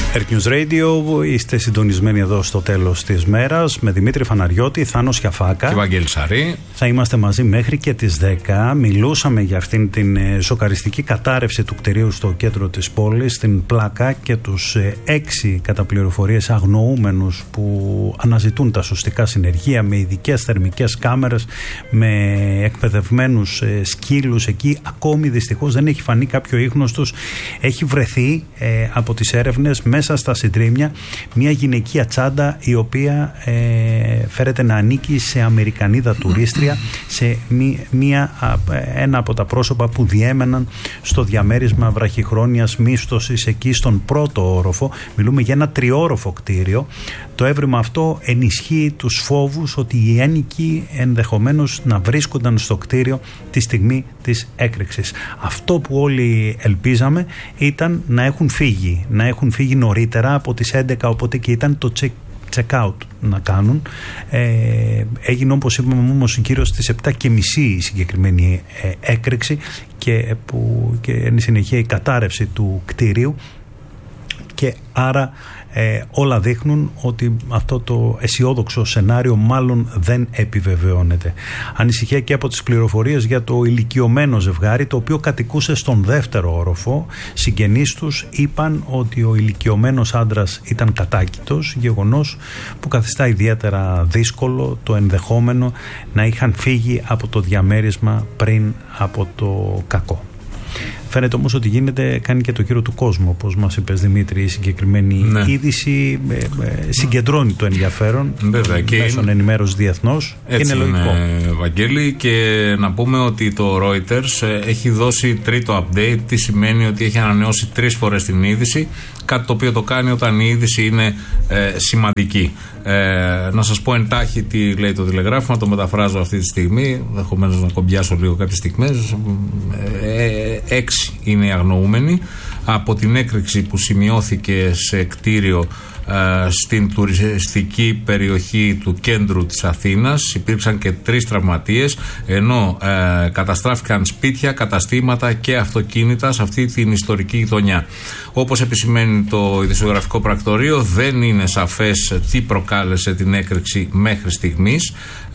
Earth News Radio, είστε συντονισμένοι εδώ στο τέλος της μέρας με Δημήτρη Φαναριώτη, Θάνο Σιαφάκα και Βαγγέλη Σαρή. Θα είμαστε μαζί μέχρι και τις 10. Μιλούσαμε για αυτήν την σοκαριστική κατάρρευση του κτηρίου στο κέντρο της πόλης, στην Πλάκα, και τους 6 κατά πληροφορίες αγνοούμενους που αναζητούν τα σωστικά συνεργεία με ειδικές θερμικές κάμερες, με εκπαιδευμένους σκύλους εκεί. Ακόμη δυστυχώς δεν έχει φανεί κάποιο ίχνος τους. Έχει βρεθεί από τις έρευνες μέσα στα συντρίμμια μια γυναικεία τσάντα, η οποία φέρεται να ανήκει σε Αμερικανίδα τουρίστρια, σε ένα από τα πρόσωπα που διέμεναν στο διαμέρισμα βραχυχρόνιας μίσθωσης εκεί στον πρώτο όροφο. Μιλούμε για ένα 3όροφο κτίριο. Το έβριμα αυτό ενισχύει τους φόβους ότι οι ένοικοι ενδεχομένως να βρίσκονταν στο κτίριο τη στιγμή της έκρηξης. Αυτό που όλοι ελπίζαμε ήταν να έχουν φύγει νωρίτερα από τις 11, οπότε και ήταν το check-out να κάνουν. Έγινε, όπως είπαμε, όμως γύρω στις 7:30 η συγκεκριμένη έκρηξη και εν συνεχεία η κατάρρευση του κτίριου, και άρα όλα δείχνουν ότι αυτό το αισιόδοξο σενάριο μάλλον δεν επιβεβαιώνεται. Ανησυχία και από τις πληροφορίες για το ηλικιωμένο ζευγάρι, το οποίο κατοικούσε στον 2ο όροφο. Συγγενείς τους είπαν ότι ο ηλικιωμένος άντρας ήταν κατάκητος, γεγονός που καθιστά ιδιαίτερα δύσκολο το ενδεχόμενο να είχαν φύγει από το διαμέρισμα πριν από το κακό. Φαίνεται όμως ότι κάνει και το γύρο του κόσμου, όπως μας είπες, Δημήτρη. Η συγκεκριμένη είδηση συγκεντρώνει το ενδιαφέρον μέσων ενημέρωσης διεθνώς. Έτσι είναι λογικό. Βαγγέλη, και να πούμε ότι το Reuters έχει δώσει τρίτο update. Τι σημαίνει? Ότι έχει ανανεώσει 3 φορές την είδηση, κάτι το οποίο το κάνει όταν η είδηση είναι σημαντική. Να σας πω εντάχει τι λέει το τηλεγράφημα, το μεταφράζω αυτή τη στιγμή, ενδεχομένως να κομπιάσω λίγο κάποιες στιγμές. 6 είναι οι αγνοούμενοι από την έκρηξη που σημειώθηκε σε κτίριο στην τουριστική περιοχή του κέντρου της Αθήνας. Υπήρξαν και 3 τραυματίες, ενώ καταστράφηκαν σπίτια, καταστήματα και αυτοκίνητα σε αυτή την ιστορική γειτονιά. Όπως επισημαίνει το ειδησιογραφικό πρακτορείο, δεν είναι σαφές τι προκάλεσε την έκρηξη μέχρι στιγμής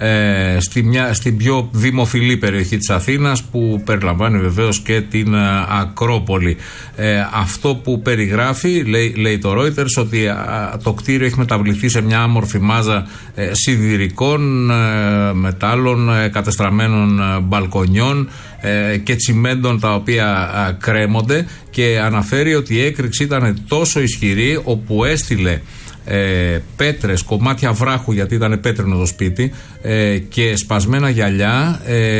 στην πιο δημοφιλή περιοχή της Αθήνας, που περιλαμβάνει βεβαίως και την Ακρόπολη. Αυτό που περιγράφει, λέει το Reuters, ότι το κτίριο έχει μεταβληθεί σε μια άμορφη μάζα σιδηρικών, μετάλλων, κατεστραμμένων μπαλκονιών και τσιμέντων, τα οποία κρέμονται, και αναφέρει ότι η έκρηξη ήταν τόσο ισχυρή όπου έστειλε πέτρες, κομμάτια βράχου, γιατί ήταν πέτρινο το σπίτι, και σπασμένα γυαλιά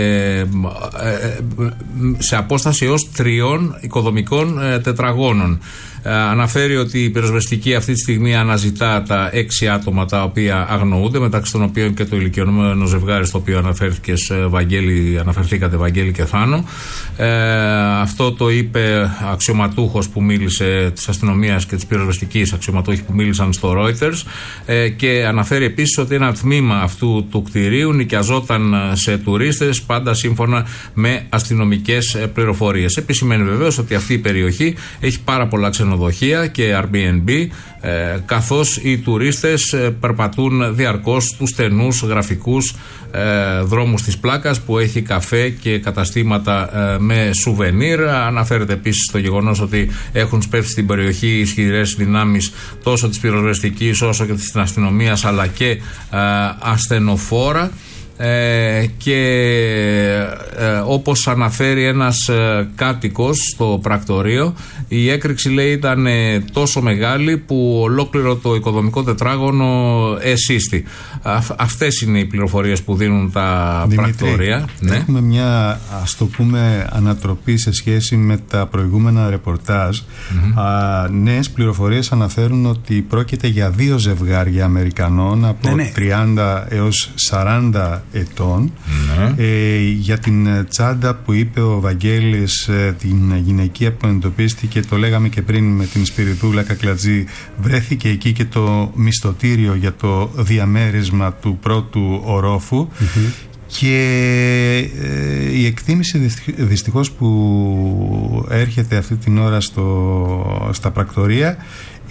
σε απόσταση έως 3 οικοδομικών τετραγώνων. Αναφέρει ότι η πυροσβεστική αυτή τη στιγμή αναζητά τα 6 άτομα τα οποία αγνοούνται, μεταξύ των οποίων και το ηλικιωμένο ζευγάρι στο οποίο αναφερθήκατε Βαγγέλη και Θάνο. Αυτό το είπε αξιωματούχος που μίλησε, της αστυνομίας και της πυροσβεστικής, αξιωματούχοι που μίλησαν στο Reuters, και αναφέρει επίσης ότι ένα τμήμα αυτού του κτηρίου νοικιαζόταν σε τουρίστες, πάντα σύμφωνα με αστυνομικές πληροφορίες. Επισημαίνει βεβαίως ότι αυτή η περιοχή έχει πάρα πολλά ξενοδοχεία και Airbnb, καθώς οι τουρίστες περπατούν διαρκώς τους στενούς γραφικούς δρόμους της Πλάκας, που έχει καφέ και καταστήματα με σουβενίρ. Αναφέρεται επίσης το γεγονός ότι έχουν σπεύσει στην περιοχή ισχυρές δυνάμεις τόσο της πυροσβεστικής όσο και της αστυνομίας, αλλά και ασθενοφόρα. Και όπως αναφέρει ένας κάτοικος στο πρακτορείο, η έκρηξη, λέει, ήταν τόσο μεγάλη που ολόκληρο το οικοδομικό τετράγωνο εσύστη. Αυτές είναι οι πληροφορίες που δίνουν τα Δημήτρη, πρακτορεία. Έχουμε μια, ας το πούμε, ανατροπή σε σχέση με τα προηγούμενα ρεπορτάζ. Νέες πληροφορίες αναφέρουν ότι πρόκειται για 2 ζευγάρια Αμερικανών από 30 έως 40 ετών. Για την τσάντα που είπε ο Βαγγέλης, την γυναικεία που εντοπίστηκε, το λέγαμε και πριν με την Σπυριδούλα Κακλατζή, βρέθηκε εκεί και το μισθωτήριο για το διαμέρισμα του πρώτου ορόφου. Και η εκτίμηση δυστυχώς που έρχεται αυτή την ώρα στα πρακτορεία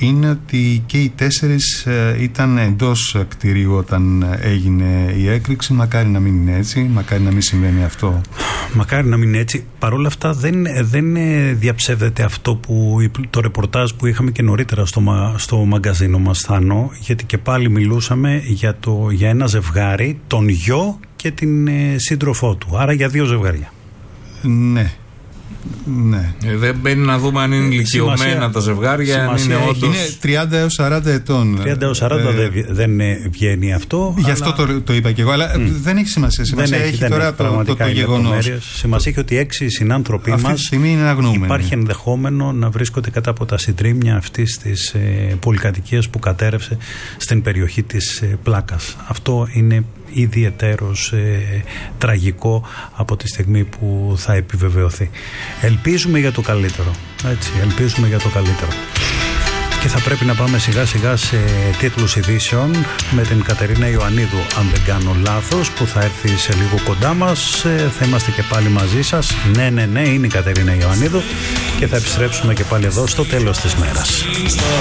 είναι ότι και οι 4 ήταν εντός κτηρίου όταν έγινε η έκρηξη. Μακάρι να μην είναι έτσι, μακάρι να μην συμβαίνει αυτό. Μακάρι να μην είναι έτσι. Παρ' όλα αυτά δεν διαψεύδεται αυτό το ρεπορτάζ που είχαμε και νωρίτερα στο μαγκαζίνο μας, Θάνο, γιατί και πάλι μιλούσαμε για ένα ζευγάρι, τον γιο και την σύντροφό του. Άρα για 2 ζευγάρια. Ναι. Ναι. Δεν μπαίνει να δούμε αν είναι ηλικιωμένα τα ζευγάρια, αν είναι όντως. Είναι 30 έως 40 ετών. 30 έως 40 δεν βγαίνει αυτό. Γι' αυτό το είπα και εγώ, αλλά δεν έχει σημασία. Σημασία έχει τώρα το γεγονός. Σημασία έχει ότι 6 συνάνθρωποι μας αυτή τη στιγμή είναι αγνοούμενοι. Υπάρχει ενδεχόμενο να βρίσκονται κατά από τα συντρίμμια αυτής της πολυκατοικίας που κατέρευσε στην περιοχή της Πλάκας. Αυτό είναι ιδιαιτέρως τραγικό από τη στιγμή που θα επιβεβαιωθεί. Ελπίζουμε για το καλύτερο. Έτσι, ελπίζουμε για το καλύτερο. Και θα πρέπει να πάμε σιγά σιγά σε τίτλους ειδήσεων με την Κατερίνα Ιωαννίδου, αν δεν κάνω λάθος, που θα έρθει σε λίγο κοντά μας. Θα είμαστε και πάλι μαζί σας. Ναι, είναι η Κατερίνα Ιωαννίδου και θα επιστρέψουμε και πάλι εδώ στο τέλος της μέρας.